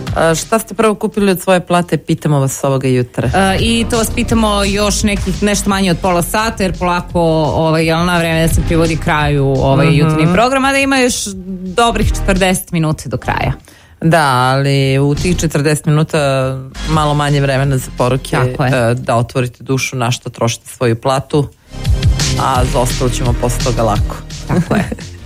Šta ste prvo kupili od svoje plate, pitamo vas ovoga jutra. I to vas pitamo još nešto manje od pola sata, jer polako na vreme da se privodi kraju jutarnji program, a da ima još dobrih 40 minuta do kraja. Da, ali u tih 40 minuta malo manje vremena za poruke, da otvorite dušu na što trošite svoju platu, a za ostalo ćemo posle toga lako. Tako je.